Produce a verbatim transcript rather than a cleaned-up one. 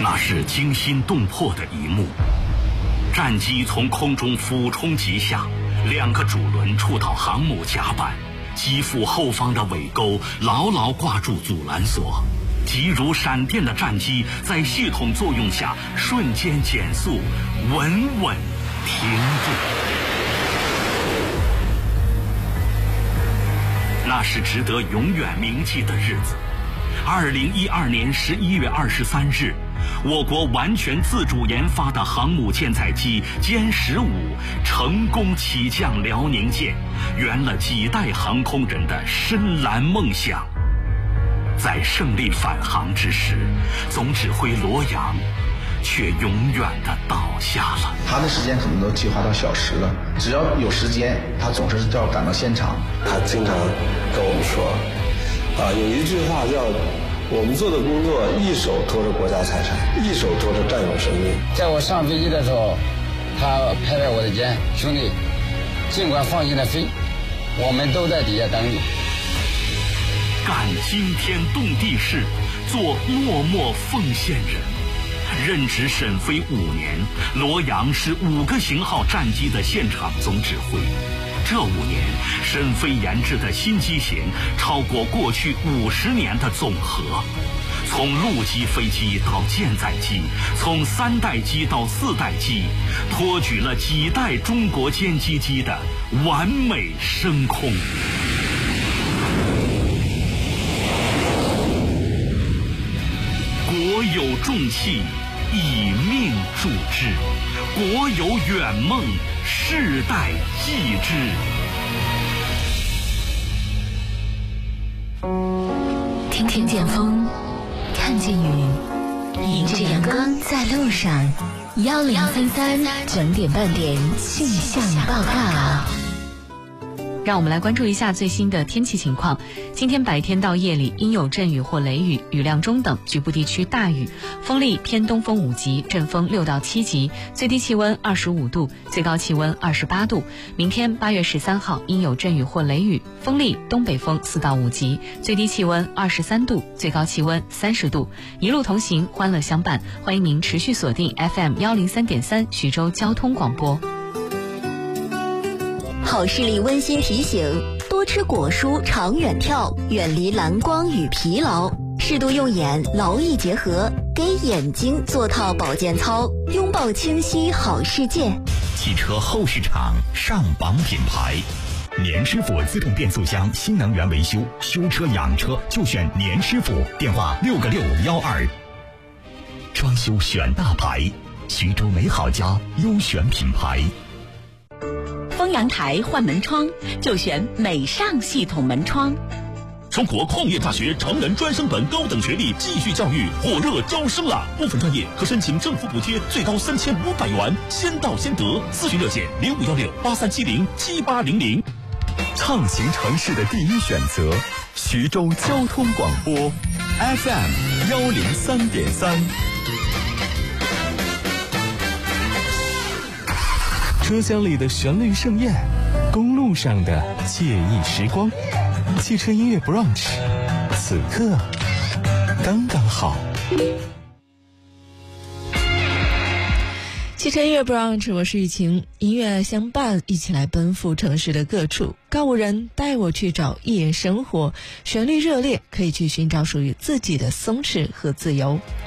那是惊心动魄的一幕。战机从空中俯冲急下，两个主轮触到航母甲板，机腹后方的尾钩牢牢挂住阻拦索，急如闪电的战机在系统作用下瞬间减速，稳稳停住。那是值得永远铭记的日子。二零一二年十一月二十三日，我国完全自主研发的航母舰载机歼十五成功起降辽宁舰，圆了几代航空人的深蓝梦想。在胜利返航之时，总指挥罗阳却永远的倒下了。 他的时间可能都计划到小时了，只要有时间，他总是要赶到现场。 他经常跟我们说，啊，有一句话叫我们做的工作一手托着国家财产，一手托着战友生命。 在我上飞机的时候，他拍拍我的肩，兄弟，尽管放心的飞，我们都在底下等你。 干惊天动地事，做默默奉献人。任职沈飞五年，罗阳是五个型号战机的现场总指挥。这五年，沈飞研制的新机型超过过去五十年的总和。从陆基飞机到舰载机，从三代机到四代机，托举了几代中国歼击机的完美升空。国有重器，以命铸之；国有远梦，世代继之。 听听见风，看见雨，迎着阳光在路上。幺零三三整点半点气象报告。 让我们来关注一下最新的天气情况。今天白天到夜里阴有阵雨或雷雨，雨量中等，局部地区大雨，风力偏东风五级，阵风六到七级，最低气温二十五度，最高气温二十八度。明天八月十三号阴有阵雨或雷雨，风力东北风四到五级，最低气温二十三度，最高气温三十度。一路同行，欢乐相伴，欢迎您持续锁定 F M 幺零三点三徐州交通广播。 好视力温馨提醒：多吃果蔬，长远跳，远离蓝光与疲劳，适度用眼，劳逸结合，给眼睛做套保健操，拥抱清晰好世界。 汽车后市场上榜品牌，年师傅自动变速箱新能源维修，修车养车就选年师傅，电话六个六幺二。装修选大牌，徐州美好家优选品牌。 丰阳台换门窗就选美尚系统门窗。 中国矿业大学成人专升本高等学历继续教育火热招生了，部分专业可申请政府补贴最高三千五百元，先到先得。咨询热线零五幺六八三七零七八零零。 畅行城市的第一选择，徐州交通广播 F M 幺零三点三。 车厢里的旋律盛宴，公路上的惬意时光，汽车音乐 brunch， 此刻刚刚好。 汽车音乐 brunch， 我是雨晴，音乐相伴，一起来奔赴城市的各处。告五人带我去找夜生活，旋律热烈，可以去寻找属于自己的松弛和自由。